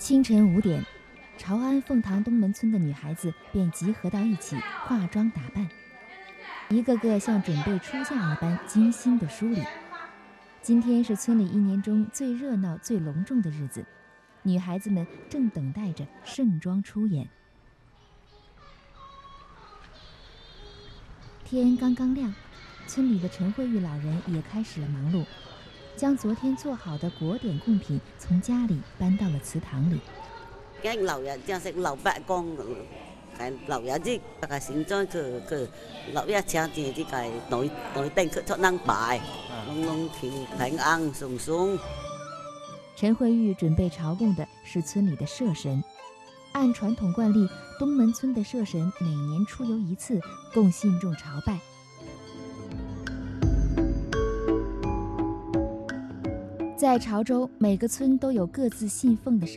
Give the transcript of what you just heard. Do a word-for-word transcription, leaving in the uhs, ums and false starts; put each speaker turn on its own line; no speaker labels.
清晨五点，潮安凤塘东门村的女孩子便集合到一起，化妆打扮，一个个像准备出嫁一般精心的梳理。今天是村里一年中最热闹、最隆重的日子，女孩子们正等待着盛装出演。天刚刚亮，村里的陈慧玉老人也开始了忙碌，将昨天做好的果点贡品从家里搬到了祠堂里。
cái lẩu ya cha sẽ lẩu bẹ con cái lẩu ya gì cái sinh cho cái cái lẩu ya cha thì thì cái nổi nổi tên cái cho năng bài long long thì平安松松。
陈慧玉准备朝贡的是村里的社神，按传统惯例，东门村的社神每年出游一次，供信众朝拜。在潮州，每个村都有各自信奉的神。